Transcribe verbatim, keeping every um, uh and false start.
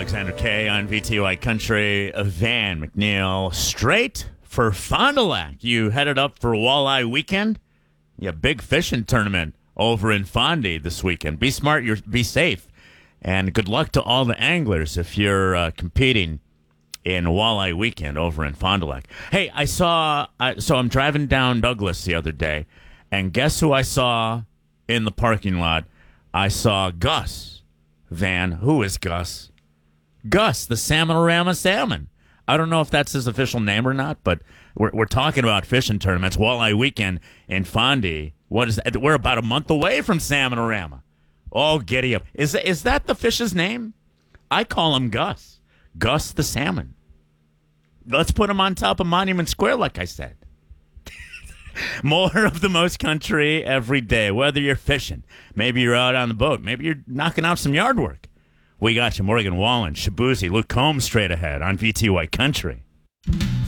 Alexander K on V T Y Country. Van McNeil, straight for Fond du Lac. You headed up for Walleye Weekend? Yeah, big fishing tournament over in Fondy this weekend. Be smart, you're, be safe, and good luck to all the anglers if you're uh, competing in Walleye Weekend over in Fond du Lac. Hey, I saw, I, so I'm driving down Douglas the other day, and guess who I saw in the parking lot? I saw Gus. Van, who is Gus? Gus, the Salmonorama Salmon. I don't know if that's his official name or not, but we're we're talking about fishing tournaments. Walleye Weekend in Fondy. What is that? We're about a month away from Salmonorama. Oh, giddy up. Is, is that the fish's name? I call him Gus. Gus the Salmon. Let's put him on top of Monument Square, like I said. More of the most country every day, whether you're fishing, maybe you're out on the boat, maybe you're knocking out some yard work. We got you, Morgan Wallen, Shabuzi, Luke Combs straight ahead on V T Y Country.